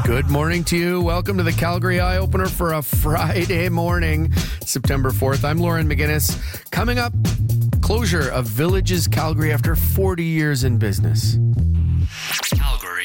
Good morning to you. Welcome to the Calgary Eye Opener for a Friday morning, September 4th. I'm Lauren McGinnis. Coming up, closure of Villages Calgary after 40 years in business. Calgary.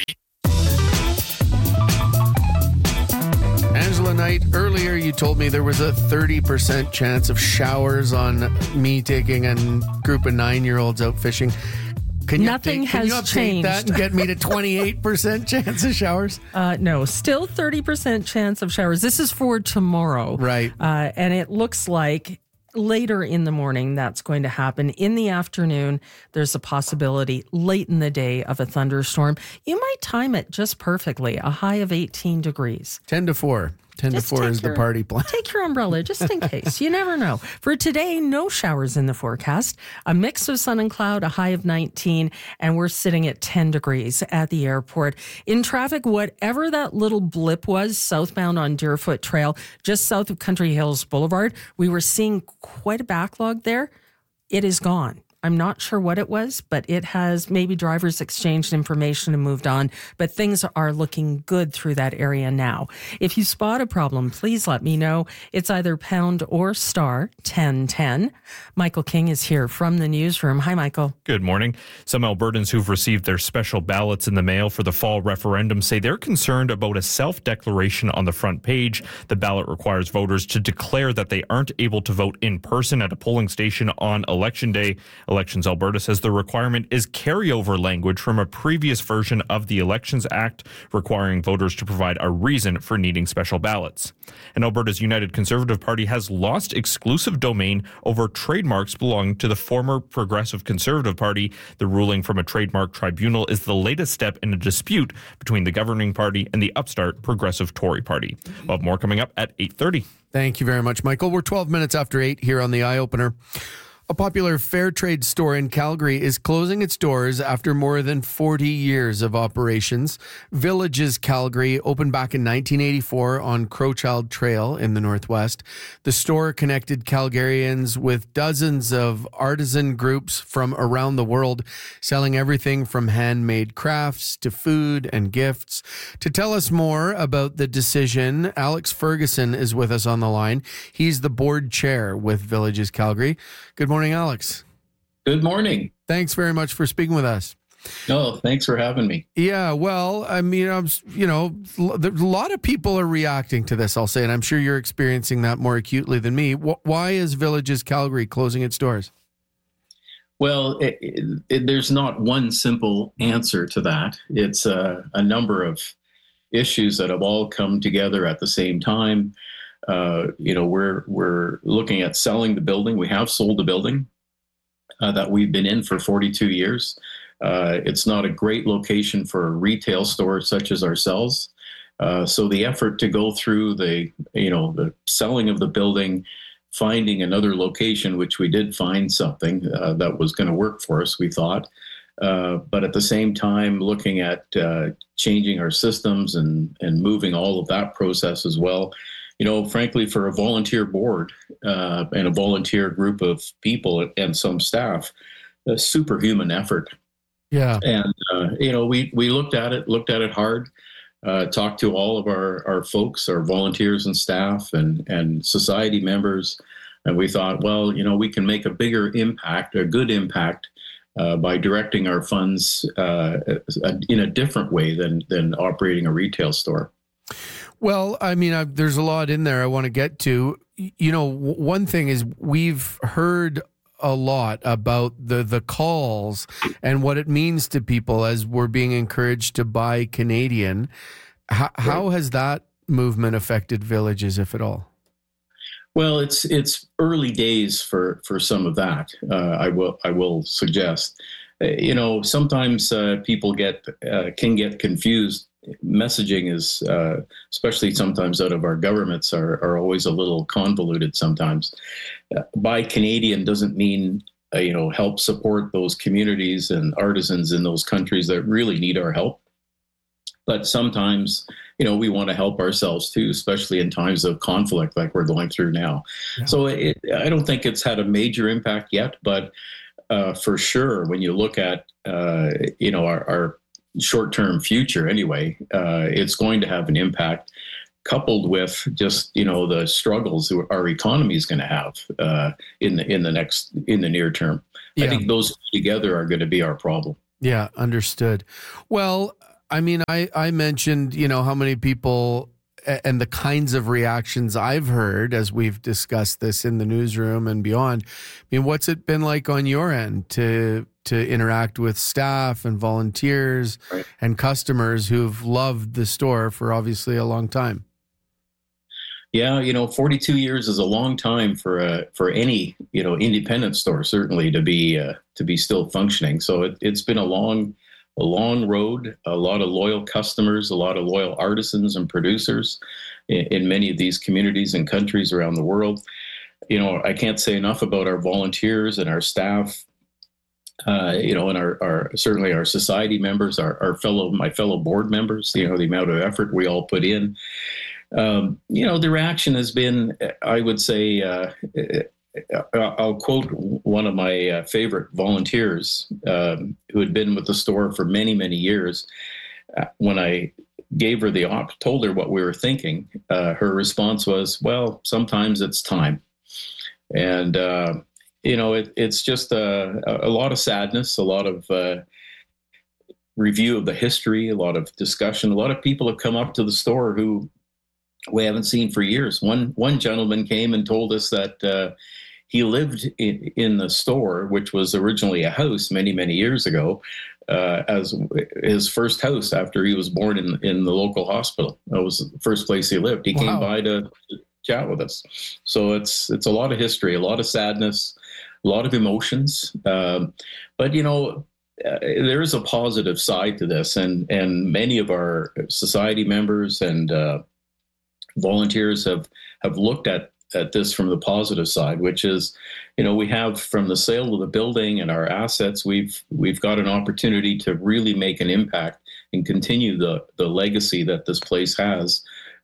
Angela Knight, earlier you told me there was a 30% chance of showers on me taking a group of 9-year-olds out fishing. Nothing has changed. Can you update that and get me to 28% chance of showers? No, still 30% chance of showers. This is for tomorrow. Right. And it looks like later in the morning that's going to happen. In the afternoon, there's a possibility late in the day of a thunderstorm. You might time it just perfectly, a high of 18 degrees. 10 to 4. 10 to 4 is the party plan. Take your umbrella just in case. You never know. For today, no showers in the forecast. A mix of sun and cloud, a high of 19, and we're sitting at 10 degrees at the airport. In traffic, whatever that little blip was southbound on Deerfoot Trail, just south of Country Hills Boulevard, we were seeing quite a backlog there. It is gone. I'm not sure what it was, but it has maybe drivers exchanged information and moved on, but things are looking good through that area now. If you spot a problem, please let me know. It's either pound or star 1010. Michael King is here from the newsroom. Hi, Michael. Good morning. Some Albertans who've received their special ballots in the mail for the fall referendum say they're concerned about a self-declaration on the front page. The ballot requires voters to declare that they aren't able to vote in person at a polling station on Election Day. Elections Alberta says the requirement is carryover language from a previous version of the Elections Act, requiring voters to provide a reason for needing special ballots. And Alberta's United Conservative Party has lost exclusive domain over trademarks belonging to the former Progressive Conservative Party. The ruling from a trademark tribunal is the latest step in a dispute between the governing party and the upstart Progressive Tory Party. We'll have more coming up at 8:30. Thank you very much, Michael. We're 12 minutes after 8 here on the Eye Opener. A popular fair trade store in Calgary is closing its doors after more than 40 years of operations. Villages Calgary opened back in 1984 on Crowchild Trail in the Northwest. The store connected Calgarians with dozens of artisan groups from around the world, selling everything from handmade crafts to food and gifts. To tell us more about the decision, Alex Ferguson is with us on the line. He's the board chair with Villages Calgary. Good morning, Alex. Good morning. Thanks very much for speaking with us. No, thanks for having me. Yeah, well, I mean, a lot of people are reacting to this, I'll say, and I'm sure you're experiencing that more acutely than me. Why is Villages Calgary closing its doors? Well, there's not one simple answer to that. It's a number of issues that have all come together at the same time. We're looking at selling the building. We have sold the building that we've been in for 42 years. It's not a great location for a retail store such as ourselves. So the effort to go through the selling of the building, finding another location, which we did find something that was going to work for us, we thought. But at the same time, looking at changing our systems and moving all of that process as well. Frankly, for a volunteer board and a volunteer group of people and some staff, a superhuman effort. Yeah. And, we looked at it hard, talked to all of our folks, our volunteers and staff and society members. And we thought, well, we can make a bigger impact, a good impact, by directing our funds in a different way than operating a retail store. Well, I mean, there's a lot in there I want to get to. One thing is we've heard a lot about the calls and what it means to people as we're being encouraged to buy Canadian. How has that movement affected Villages, if at all? Well, it's early days for some of that. I will suggest. Sometimes people can get confused. Messaging is, especially sometimes out of our governments, are always a little convoluted sometimes. Buy Canadian doesn't mean, help support those communities and artisans in those countries that really need our help. But sometimes, we want to help ourselves too, especially in times of conflict like we're going through now. Yeah. So I don't think it's had a major impact yet, but for sure, when you look at, our short-term future anyway, it's going to have an impact, coupled with just, the struggles our economy is going to have in the near term. Yeah. I think those together are going to be our problem. Yeah, understood. Well, I mean, I mentioned, how many people and the kinds of reactions I've heard as we've discussed this in the newsroom and beyond. I mean, what's it been like on your end to interact with staff and volunteers and customers who've loved the store for obviously a long time? Yeah, 42 years is a long time for any independent store, certainly to be still functioning. So it's been a long road, a lot of loyal customers, a lot of loyal artisans and producers in many of these communities and countries around the world. I can't say enough about our volunteers and our staff, and our certainly our society members, my fellow board members, the amount of effort we all put in. The reaction has been, I would say, I'll quote one of my favorite volunteers who had been with the store for many, many years. When I gave her told her what we were thinking, her response was, "Well, sometimes it's time." And, it's just a lot of sadness, a lot of review of the history, a lot of discussion. A lot of people have come up to the store who we haven't seen for years. One gentleman came and told us that he lived in the store, which was originally a house many, many years ago, as his first house after he was born in the local hospital. That was the first place he lived. He came by to chat with us. So it's a lot of history, a lot of sadness, a lot of emotions. But, there is a positive side to this, and many of our society members and volunteers have looked at this from the positive side, which is, we have, from the sale of the building and our assets, we've got an opportunity to really make an impact and continue the legacy that this place has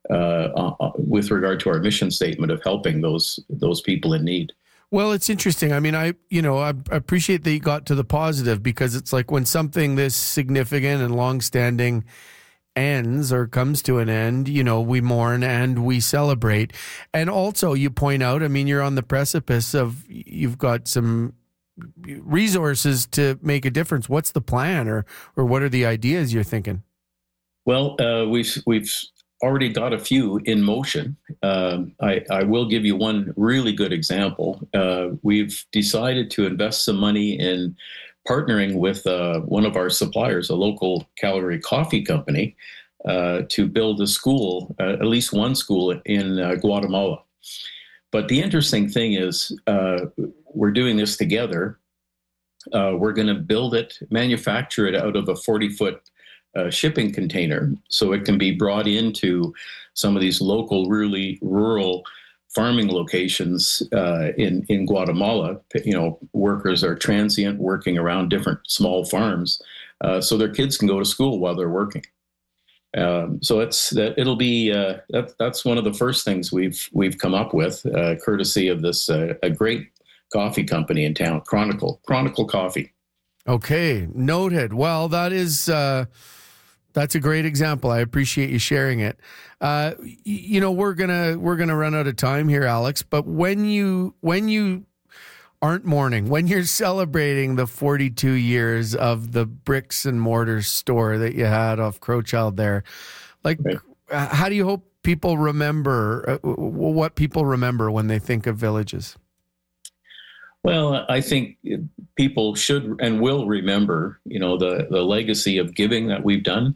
with regard to our mission statement of helping those people in need. Well, it's interesting. I mean, I appreciate that you got to the positive, because it's like when something this significant and longstanding ends or comes to an end, we mourn and we celebrate. And also you point out, I mean, you're on the precipice of, you've got some resources to make a difference. What's the plan, or what are the ideas you're thinking? Well, we've already got a few in motion. I will give you one really good example. We've decided to invest some money in partnering with one of our suppliers, a local Calgary coffee company, to build a school, at least one school in Guatemala. But the interesting thing is, we're doing this together. We're going to build it, manufacture it out of a 40-foot shipping container, so it can be brought into some of these local, really rural farming locations in Guatemala. Workers are transient, working around different small farms, so their kids can go to school while they're working. So it'll be that's one of the first things we've come up with, courtesy of this a great coffee company in town, Chronicle Coffee. Okay, noted. Well, that's a great example. I appreciate you sharing it. We're gonna run out of time here, Alex. But when you aren't mourning, when you're celebrating the 42 years of the bricks and mortar store that you had off Crowchild there, how do you hope people remember what people remember when they think of Villages? Well, I think people should and will remember, the legacy of giving that we've done.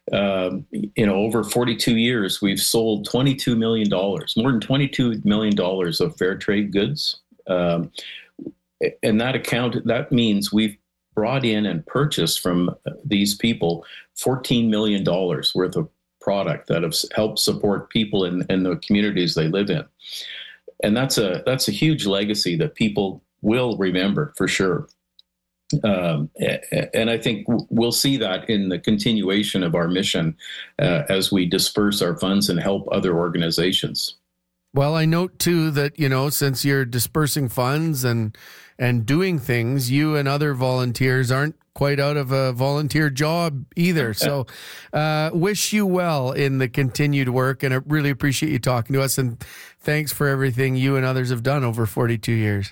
Over 42 years, we've sold $22 million, more than $22 million of fair trade goods. And that means we've brought in and purchased from these people $14 million worth of product that have helped support people in the communities they live in. And that's a huge legacy that people will remember for sure. And I think we'll see that in the continuation of our mission as we disperse our funds and help other organizations. Well, I note too that, since you're dispersing funds and doing things, you and other volunteers aren't quite out of a volunteer job either. So wish you well in the continued work, and I really appreciate you talking to us, and thanks for everything you and others have done over 42 years.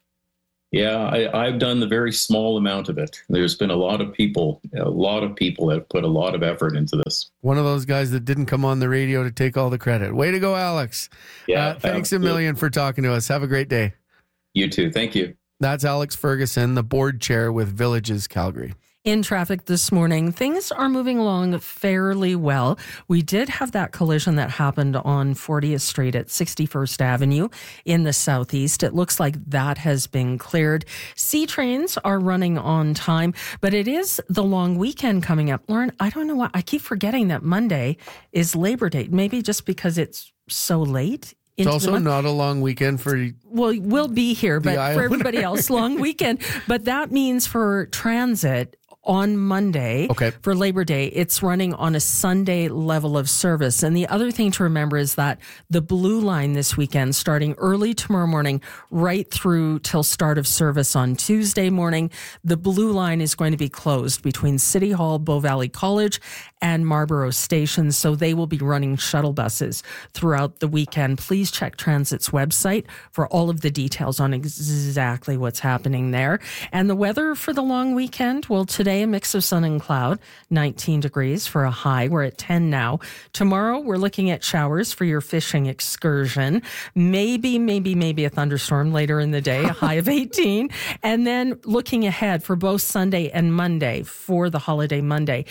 Yeah, I've done the very small amount of it. There's been a lot of people that have put a lot of effort into this. One of those guys that didn't come on the radio to take all the credit. Way to go, Alex. Yeah, thanks a million for talking to us. Have a great day. You too. Thank you. That's Alex Ferguson, the board chair with Villages Calgary. In traffic this morning, things are moving along fairly well. We did have that collision that happened on 40th Street at 61st Avenue in the southeast. It looks like that has been cleared. C trains are running on time, but it is the long weekend coming up. Lauren, I don't know why I keep forgetting that Monday is Labor Day. Maybe just because it's so late. It's also not a long weekend for... Well, we'll be here, but for everybody else, long weekend. But that means for transit on Monday for Labor Day, it's running on a Sunday level of service. And the other thing to remember is that the Blue Line this weekend, starting early tomorrow morning, right through till start of service on Tuesday morning, the Blue Line is going to be closed between City Hall, Bow Valley College, and Marlborough Station. So they will be running shuttle buses throughout the weekend. Please check Transit's website for all of the details on exactly what's happening there. And the weather for the long weekend, well, today, a mix of sun and cloud, 19 degrees for a high. We're at 10 now. Tomorrow, we're looking at showers for your fishing excursion. Maybe a thunderstorm later in the day, a high of 18. And then looking ahead for both Sunday and Monday for the holiday Monday,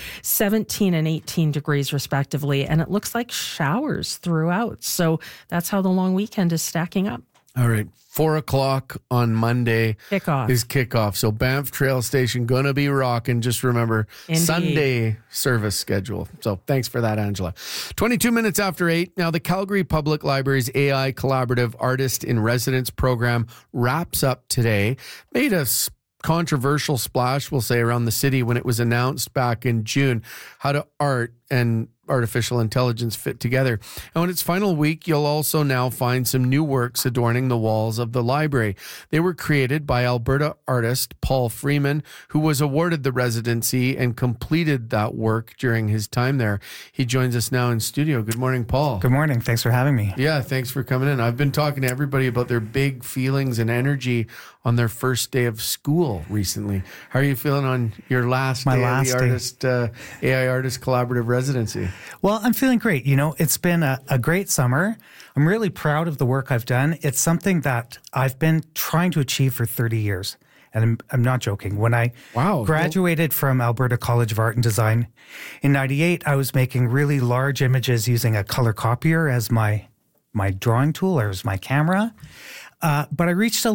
17 and 18 degrees respectively. And it looks like showers throughout. So that's how the long weekend is stacking up. All right. 4 o'clock on Monday is kickoff. So Banff Trail Station going to be rocking. Just remember, Indeed. Sunday service schedule. So thanks for that, Angela. 22 minutes after 8. Now the Calgary Public Library's AI Collaborative Artist in Residence program wraps up today. Made a controversial splash, we'll say, around the city when it was announced back in June. How do art and artificial intelligence fit together? And in its final week, you'll also now find some new works adorning the walls of the library. They were created by Alberta artist Paul Freeman, who was awarded the residency and completed that work during his time there. He joins us now in studio. Good morning, Paul. Good morning. Thanks for having me. Yeah, thanks for coming in. I've been talking to everybody about their big feelings and energy on their first day of school recently. How are you feeling on your last day of the AI Artist Collaborative residency? Well, I'm feeling great. You know, it's been a great summer. I'm really proud of the work I've done. It's something that I've been trying to achieve for 30 years. And I'm not joking. When I graduated from Alberta College of Art and Design in 98, I was making really large images using a color copier as my drawing tool or as my camera. But I reached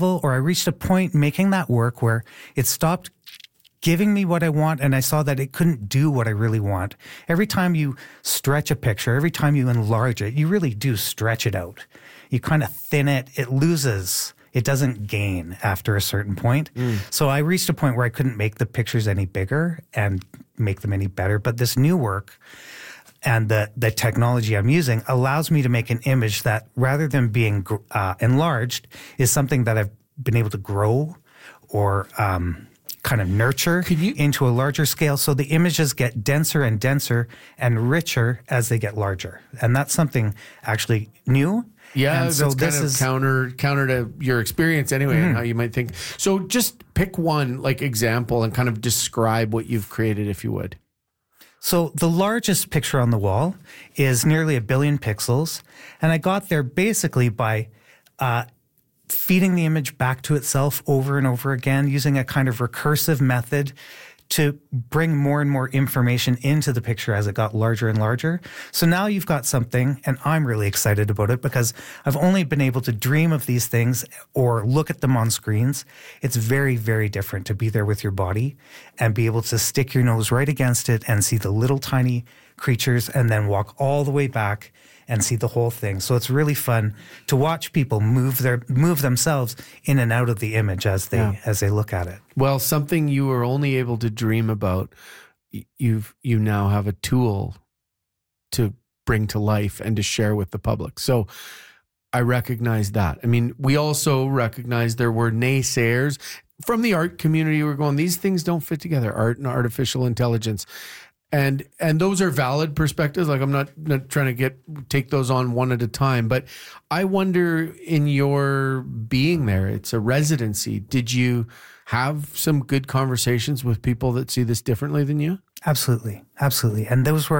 a point making that work where it stopped giving me what I want, and I saw that it couldn't do what I really want. Every time you stretch a picture, every time you enlarge it, you really do stretch it out. You kind of thin it, it loses. It doesn't gain after a certain point. So I reached a point where I couldn't make the pictures any bigger and make them any better. But this new work and the technology I'm using allows me to make an image that, rather than being enlarged, is something that I've been able to grow or kind of nurture into a larger scale. So the images get denser and denser and richer as they get larger. And that's something actually new. Yeah, and so that's kind of counter to your experience anyway, and how you might think. So just pick one example and kind of describe what you've created, if you would. So the largest picture on the wall is nearly 1 billion pixels. And I got there basically by feeding the image back to itself over and over again, using a kind of recursive method to bring more and more information into the picture as it got larger and larger. So now you've got something, and I'm really excited about it because I've only been able to dream of these things or look at them on screens. It's very, very different to be there with your body and be able to stick your nose right against it and see the little tiny creatures and then walk all the way back and see the whole thing. So it's really fun to watch people move themselves in and out of the image as they look at it. Well, something you were only able to dream about, you now have a tool to bring to life and to share with the public. So I recognize that. I mean, we also recognize there were naysayers from the art community, we're going, these things don't fit together, art and artificial intelligence. And those are valid perspectives. Like, I'm not trying to take those on one at a time, but I wonder, in your being there, it's a residency. Did you have some good conversations with people that see this differently than you? Absolutely. And those were